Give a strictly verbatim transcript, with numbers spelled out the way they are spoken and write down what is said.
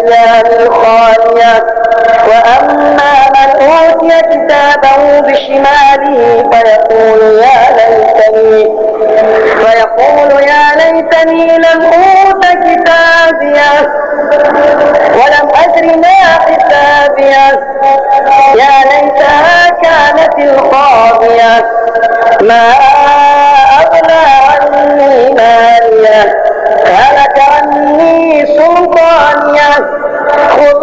الأيام الخالية. وأما من أوتي كتابه بشماله فيقول يا ليتني فيقول يا ليتني لم أوت كتابيه ولم أدر ما حسابيه يا ليتها كانت القاضية ما أغنى عني ماليه هلك عني سلطانيه خذوه